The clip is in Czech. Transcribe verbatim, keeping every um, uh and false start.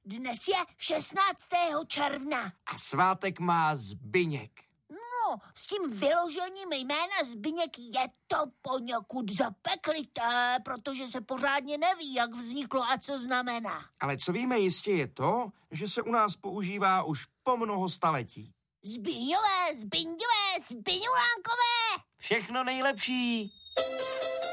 dnes je šestnáctého června. A svátek má Zbyněk. No, s tím vyložením jména Zbyněk je to poněkud zapeklité, protože se pořádně neví, jak vzniklo a co znamená. Ale co víme jistě je to, že se u nás používá už po mnoho staletí. Zbyňové, Zbyňové, Zbyňulánkové! Všechno nejlepší!